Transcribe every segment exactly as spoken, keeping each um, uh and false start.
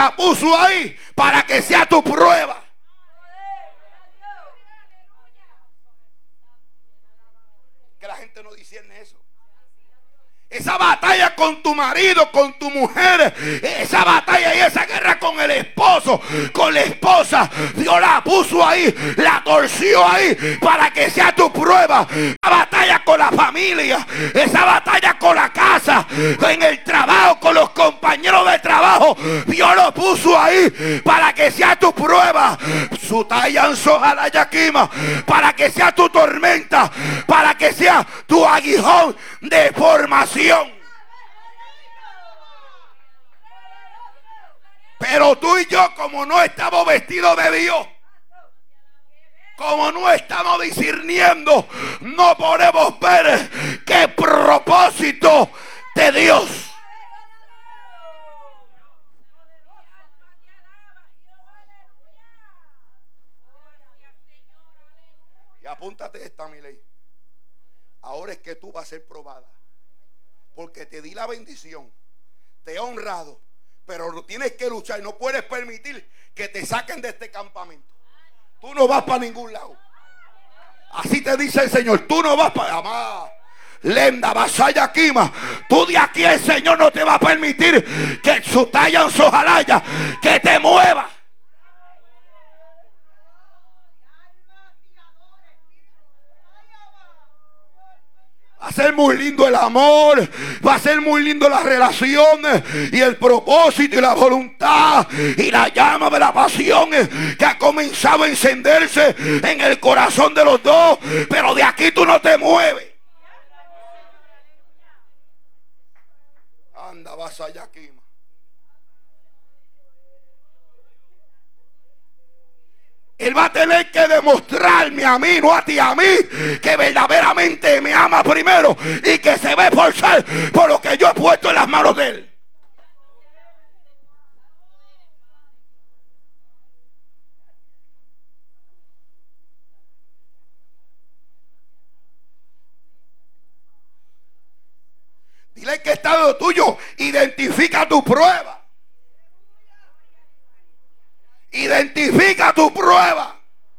la puso ahí para que sea tu prueba. Que la gente no discierne eso. Esa batalla con tu marido, con tu mujer, esa batalla y esa guerra con el esposo, con la esposa, Dios la puso ahí, la torció ahí para que sea tu prueba. La batalla con la familia, esa batalla con la casa, en el trabajo, con los compañeros de trabajo, Dios lo puso ahí para que sea tu prueba. Su talla soja yaquima, para que sea tu tormenta, para que sea tu aguijón de formación. Pero tú y yo, como no estamos vestidos de Dios, como no estamos discerniendo, no podemos ver qué propósito de Dios. Y apúntate esta, mi ley. Ahora es que tú vas a ser probada. Porque te di la bendición, te he honrado, pero tienes que luchar y no puedes permitir que te saquen de este campamento. Tú no vas para ningún lado. Así te dice el Señor, tú no vas para amar. Lenda, vasalla, quima. Tú de aquí el Señor no te va a permitir que su talla en su jalaya, que te mueva. Va a ser muy lindo el amor, va a ser muy lindo las relaciones y el propósito y la voluntad y la llama de la pasión que ha comenzado a encenderse en el corazón de los dos, pero de aquí tú no te mueves. Anda, vas allá aquí. Él va a tener que demostrarme a mí, no a ti, a mí, que verdaderamente me ama primero y que se va a esforzar por lo que yo he puesto en las manos de Él. Dile que está lo tuyo, identifica tu prueba. Identifica tu prueba.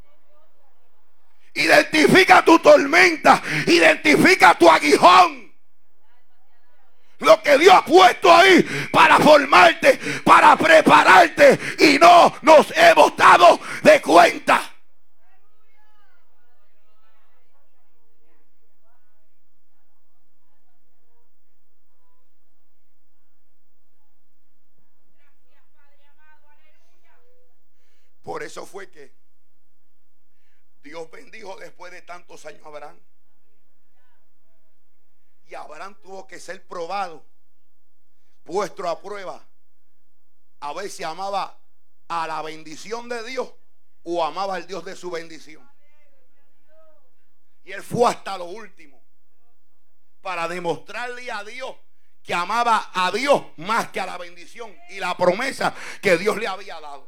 Identifica tu tormenta. Identifica tu aguijón. Lo que Dios ha puesto ahí para formarte, para prepararte, y no nos hemos dado de cuenta. Por eso fue que Dios bendijo después de tantos años a Abraham. Y Abraham tuvo que ser probado, puesto a prueba, a ver si amaba a la bendición de Dios o amaba al Dios de su bendición. Y él fue hasta lo último para demostrarle a Dios que amaba a Dios más que a la bendición y la promesa que Dios le había dado.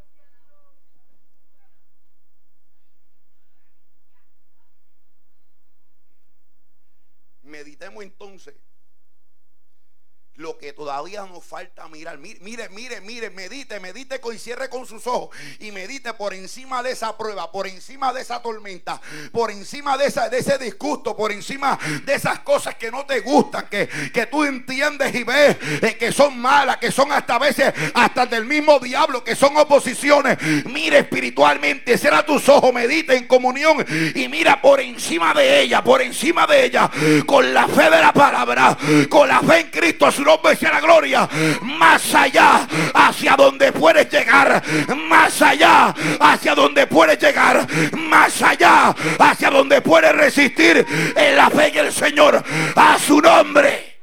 Meditemos entonces lo que todavía nos falta mirar. Mire, mire, mire, mire, medite, medite y cierre con sus ojos y medite por encima de esa prueba, por encima de esa tormenta, por encima de, esa, de ese disgusto, por encima de esas cosas que no te gustan, que, que tú entiendes y ves eh, que son malas, que son hasta a veces hasta del mismo diablo, que son oposiciones. Mire espiritualmente, cierra tus ojos, medite en comunión y mira por encima de ella, por encima de ella, con la fe de la palabra, con la fe en Cristo, su nombre sea la gloria, más allá, hacia donde puedes llegar, más allá, hacia donde puedes llegar, más allá, hacia donde puedes resistir en la fe en el Señor, a su nombre.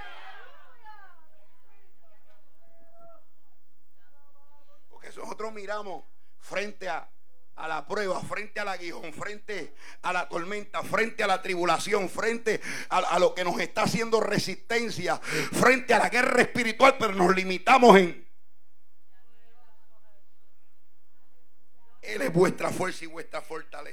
Porque nosotros miramos frente a a la prueba, frente al aguijón, frente a la tormenta, frente a la tribulación, frente a, a lo que nos está haciendo resistencia, frente a la guerra espiritual, pero nos limitamos en Él es vuestra fuerza y vuestra fortaleza.